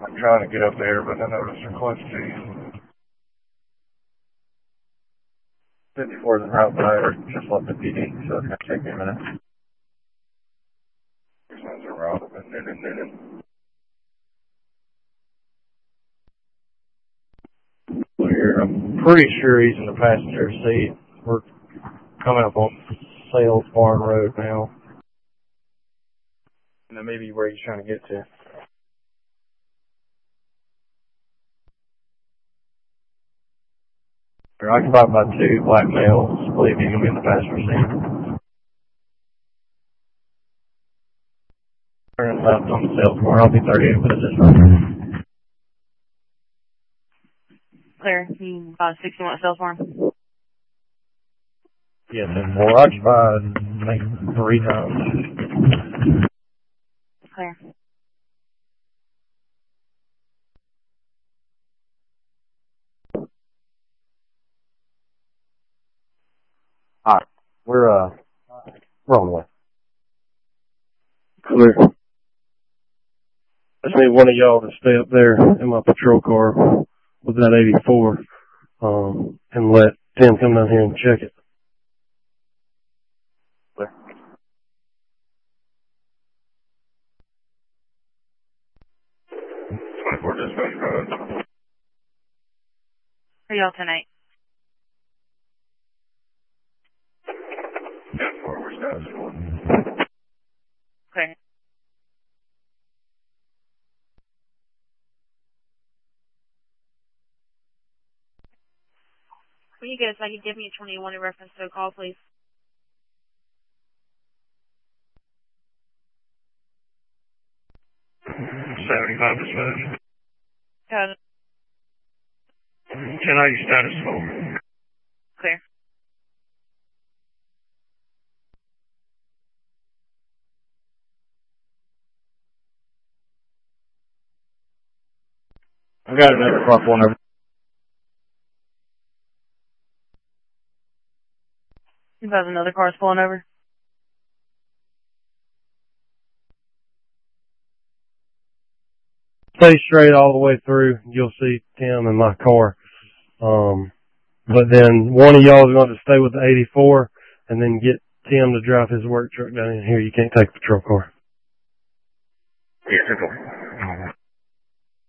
I'm trying to get up there, but I noticed they're close to you. 54 is the route there, just left the PD, so it's going to take me a minute. These ones are route, but I'm pretty sure he's in the passenger seat. We're coming up on Sales Barn Road now. And that may be where he's trying to get to. They're occupied by two black males. I believe he's going to be in the passenger seat. Turning left on the Sales Barn. I'll be 38 minutes this time. Clear. You 61 at Sales Barn? Yes, and we're occupied maybe 3 times. Clear. Alright, we're on the way. Clear. I just need one of y'all to stay up there in my patrol car with that 84, and let Tim come down here and check it. Clear. Where y'all tonight? Clear. When you get a second, give me a 21 in reference to a call, please. $75 Got it. 1090 status phone. Clear. I got another car pulling over. You have another car's pulling over? Stay straight all the way through. You'll see Tim in my car. But then one of y'all is going to stay with the 84 and then get Tim to drive his work truck down in here. You can't take a patrol car. Yeah,